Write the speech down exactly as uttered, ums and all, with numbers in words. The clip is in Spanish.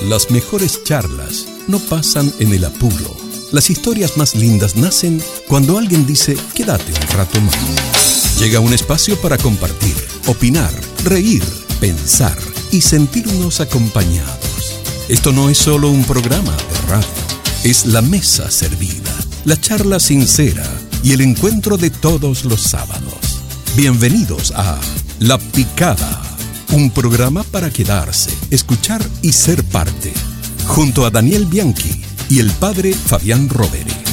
Las mejores charlas no pasan en el apuro. Las historias más lindas nacen cuando alguien dice, quédate un rato más. Llega un espacio para compartir, opinar, reír, pensar y sentirnos acompañados. Esto no es solo un programa de radio, es la mesa servida, la charla sincera y el encuentro de todos los sábados. Bienvenidos a La Picada, un programa para quedarse, escuchar y ser parte, junto a Daniel Bianchi y el padre Fabián Rovere.